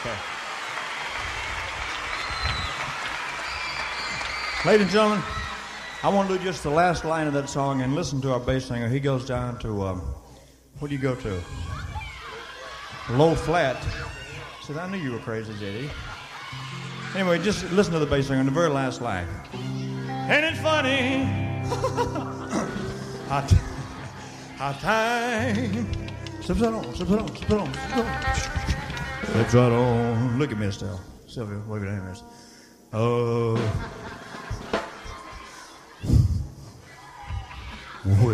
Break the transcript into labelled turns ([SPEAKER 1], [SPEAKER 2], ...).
[SPEAKER 1] Okay. Ladies and gentlemen, I want to do just the last line of that song and listen to our bass singer. He goes down to, what do you go to? Low flat. Said, I knew you were crazy, J.D. Anyway, just listen to the bass singer in the very last line. Ain't it funny? How time slips right on, slips right on, slips right on, slips right on. Slips right on. Look at me, Estelle. Sylvia, wave it at me. Oh.